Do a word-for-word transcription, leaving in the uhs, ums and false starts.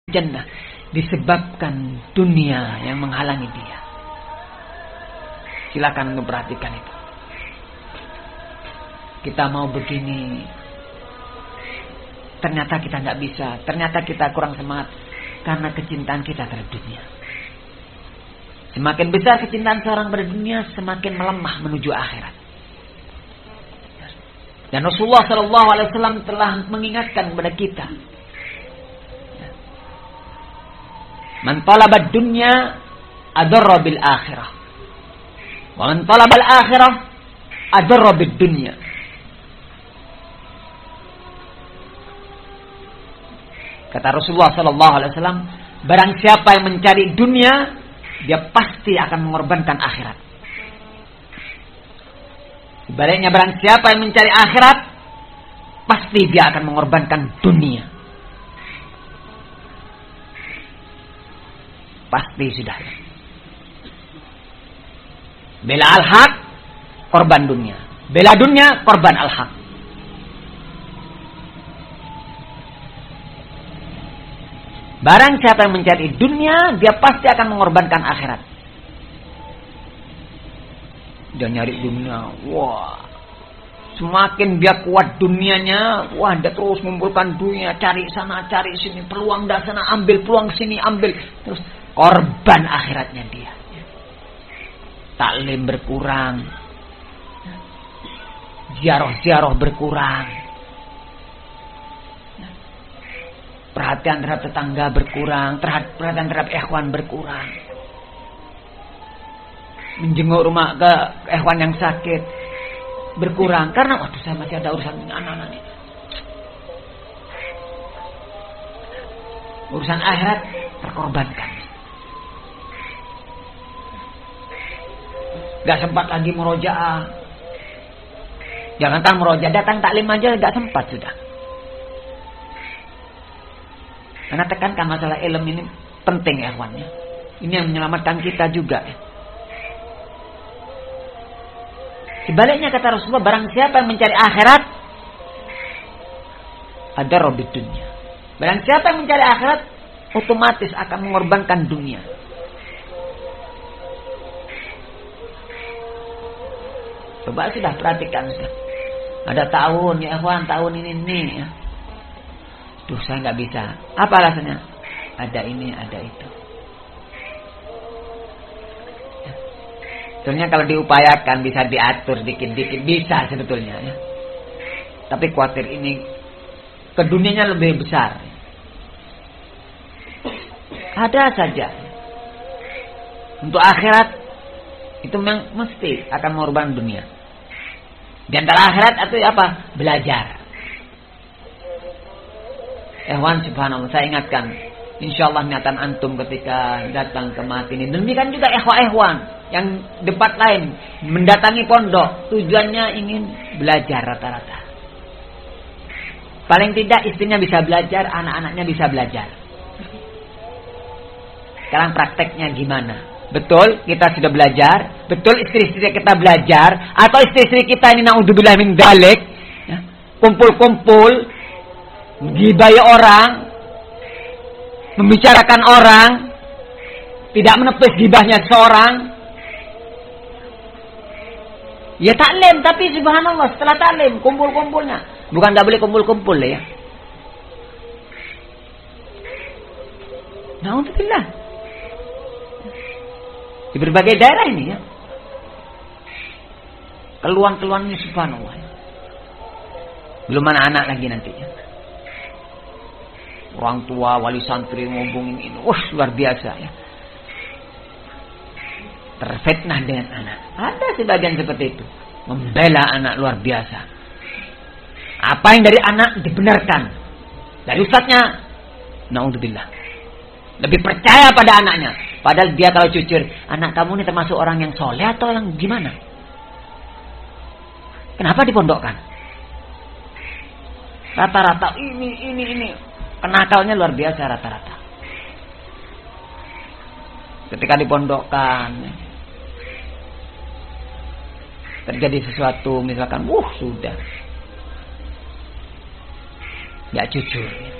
jannah disebabkan dunia yang menghalangi dia. Silakan untuk perhatikan itu. Kita mau begini, ternyata kita nggak bisa, ternyata kita kurang semangat karena kecintaan kita terhadap dunia. Semakin besar kecintaan seorang pada dunia, semakin melemah menuju akhirat. Dan Rasulullah Shallallahu Alaihi Wasallam telah mengingatkan kepada kita, man talabad dunya adarra bil akhirah, wa man talabal akhirah adarra bid dunya. Kata Rasulullah Shallallahu Alaihi Wasallam, barang siapa yang mencari dunia, dia pasti akan mengorbankan akhirat. Sebaliknya barang siapa yang mencari akhirat, pasti dia akan mengorbankan dunia. Pasti sudah. Bela al-haq, korban dunia. Bela dunia, korban al-haq. Barang siapa yang mencari dunia, dia pasti akan mengorbankan akhirat. Dia nyari dunia, wah, semakin dia kuat dunianya, wah, dia terus mengumpulkan dunia, cari sana, cari sini, peluang dah sana, ambil peluang sini, ambil, terus korban akhiratnya dia. Taklim berkurang, ziarah-ziarah berkurang, perhatian terhadap tetangga berkurang, perhatian terhadap ikhwan berkurang. Menjenguk rumah ke ikhwan yang sakit berkurang karena waduh saya masih ada urusan anak-anak ini. Urusan akhirat terkorbankan. Gak sempat lagi murojaah. Jangankan murojaah, datang taklim aja gak sempat sudah. Karena tekankan masalah ilmu ini penting ya ikhwannya. Ini yang menyelamatkan kita juga ya. Sebaliknya kata Rasulullah, barang siapa yang mencari akhirat, ada robit dunia. Barang siapa yang mencari akhirat, otomatis akan mengorbankan dunia. Coba sudah perhatikan sudah. Ada tahun ya ikhwan, tahun ini nih ya. Duh saya nggak bisa. Apa alasannya? Ada ini, ada itu. Sebetulnya kalau diupayakan bisa diatur dikit-dikit, bisa sebetulnya ya. Tapi khawatir ini ke dunianya lebih besar. Ada saja. Untuk akhirat itu memang mesti akan mengorbankan dunia. Di antara akhirat atau apa? Belajar. Ehwan subhanallah, saya ingatkan, insyaallah niatan antum ketika datang ke mati ini. Demikian juga ehwa-ehwan yang debat lain mendatangi pondok, tujuannya ingin belajar rata-rata. Paling tidak istrinya bisa belajar, anak-anaknya bisa belajar. Sekarang prakteknya gimana? Betul kita sudah belajar, betul istri-istri kita belajar, atau istri-istri kita ini naudzubillah min dzalik, ya, kumpul-kumpul, gibai orang, membicarakan orang, tidak menepis gibahnya seorang. Ya taklim, tapi subhanallah setelah taklim kumpul-kumpulnya. Bukan gak boleh kumpul-kumpul ya. Na'udzubillah. Di berbagai daerah ini ya. Keluhan-keluhannya subhanallah. Belum anak-anak lagi nanti ya. Orang tua, wali santri ngomongin ini. Wah luar biasa ya. Terfitnah dengan anak. Ada sebagian seperti itu. Membela anak luar biasa. Apa yang dari anak dibenarkan. Dari ustadznya, na'udzubillah, lebih percaya pada anaknya. Padahal dia kalau jujur, anak kamu ini termasuk orang yang soleh atau yang gimana? Kenapa dipondokkan? Rata-rata ini, ini, ini. Kenakalnya luar biasa rata-rata. Ketika dipondokkan, terjadi sesuatu misalkan, wuh sudah, gak jujur.